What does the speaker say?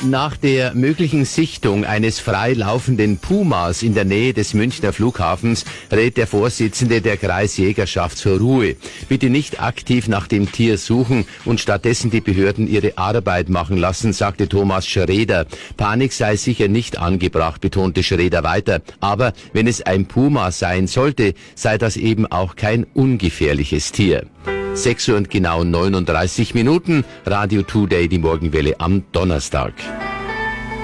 Nach der möglichen Sichtung eines freilaufenden Pumas in der Nähe des Münchner Flughafens rät der Vorsitzende der Kreisjägerschaft zur Ruhe. Bitte nicht aktiv nach dem Tier suchen und stattdessen die Behörden ihre Arbeit machen lassen, sagte Thomas Schreeder. Panik sei sicher nicht angebracht, betonte Schreeder weiter. Aber wenn es ein Puma sein sollte, sei das eben auch kein ungefährliches Tier. 6 Uhr und genau 39 Minuten, Radio Today, die Morgenwelle am Donnerstag.